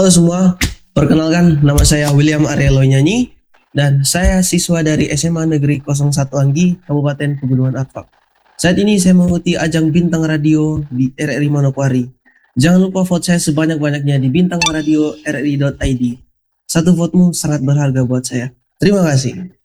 Halo semua, perkenalkan nama saya William Arielo Nyanyi dan saya siswa dari SMA Negeri 01 Anggi, Kabupaten Pegunungan Arfak. Saat ini saya mengikuti ajang Bintang Radio di RRI Manokwari. Jangan lupa vote saya sebanyak-banyaknya di bintang radio RRI.id. Satu votemu sangat berharga buat saya. Terima kasih.